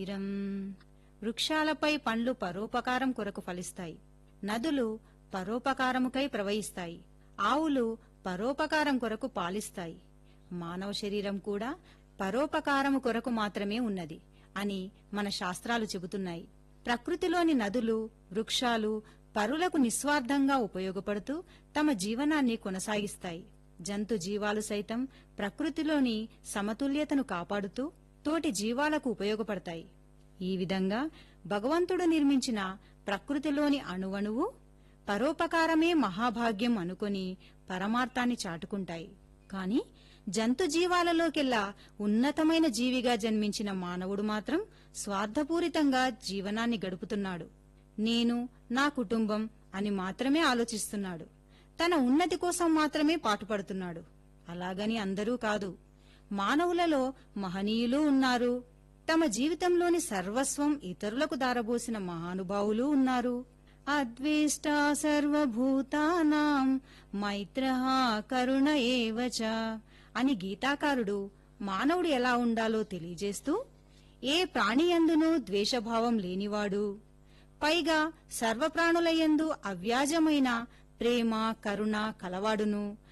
తీరం వృక్షాలపై పండ్లు పరోపకారం కొరకు ఫలిస్తాయి. నదులు పరోపకారముకై ప్రవహిస్తాయి. ఆవులు పరోపకారం కొరకు పాలిస్తాయి. మానవ శరీరం కూడా పరోపకారము కొరకు మాత్రమే ఉన్నది అని మన శాస్త్రాలు చెబుతున్నాయి. ప్రకృతిలోని నదులు, వృక్షాలు పరులకు నిస్వార్థంగా ఉపయోగపడుతూ తమ జీవనాన్ని కొనసాగిస్తాయి. జంతు జీవాలు సైతం ప్రకృతిలోని సమతుల్యతను కాపాడుతూ తోటి జీవాలకు ఉపయోగపడతాయి. ఈ విధంగా భగవంతుడు నిర్మించిన ప్రకృతిలోని అణువణువు పరోపకారమే మహాభాగ్యం అనుకొని పరమార్థాన్ని చాటుకుంటాయి. కాని జంతు జీవాలలోకెల్లా ఉన్నతమైన జీవిగా జన్మించిన మానవుడు మాత్రం స్వార్థపూరితంగా జీవనాన్ని గడుపుతున్నాడు. నేను, నా కుటుంబం అని మాత్రమే ఆలోచిస్తున్నాడు. తన ఉన్నతి కోసం మాత్రమే పాటుపడుతున్నాడు. అలాగని అందరూ కాదు. మానవులలో మహనీయులు ఉన్నారు. తమ జీవితంలోని సర్వస్వం ఇతరులకు దారబోసిన మహానుభావులు ఉన్నారు. అద్వేష్టా సర్వభూతానాం మైత్రః కరుణ ఏవచ అని గీతాకారుడు మానవుడు ఎలా ఉండాలో తెలియజేస్తూ, ఏ ప్రాణియందునూ ద్వేషభావం లేనివాడు, పైగా సర్వప్రాణులయందు అవ్యాజమైన ప్రేమ, కరుణ కలవాడును,